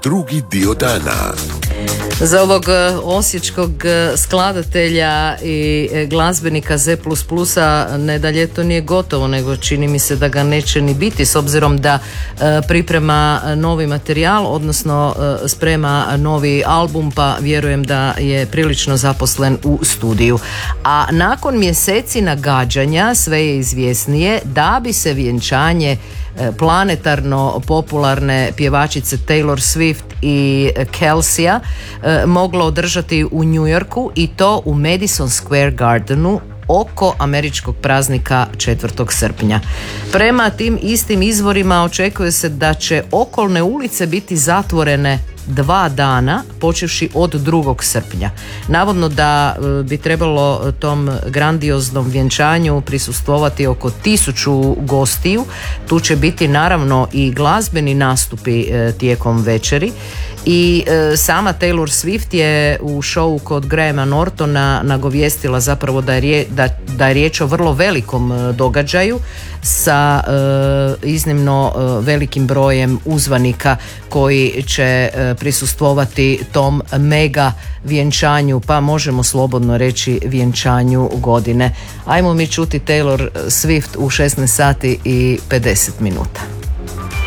drugi dio dana. Za ovog osječkog skladatelja i glazbenika Z++ ne da ljeto nije gotovo, nego čini mi se da ga neće ni biti, s obzirom da priprema novi materijal, odnosno sprema novi album, pa vjerujem da je prilično zaposlen u studiju. A nakon mjeseci nagađanja sve je izvjesnije da bi se vjenčanje planetarno popularne pjevačice Taylor Swift i Kelseya moglo održati u New Yorku, i to u Madison Square Gardenu oko američkog praznika 4. srpnja. Prema tim istim izvorima očekuje se da će okolne ulice biti zatvorene 2 dana, počevši od 2. srpnja. Navodno da bi trebalo tom grandioznom vjenčanju prisustvovati oko 1000 gostiju. Tu će biti naravno i glazbeni nastupi tijekom večeri. I sama Taylor Swift je u šovu kod Grahama Nortona nagovijestila zapravo da je riječ o vrlo velikom događaju sa iznimno velikim brojem uzvanika koji će prisustvovati tom mega vjenčanju, pa možemo slobodno reći vjenčanju godine. Ajmo mi čuti Taylor Swift u 16 sati i 50 minuta.